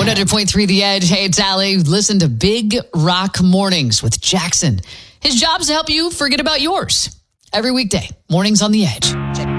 100.3 The Edge. Hey, it's Allie. Listen to Big Rock Mornings with Jackson. His job is to help you forget about yours. Every weekday, mornings on The Edge.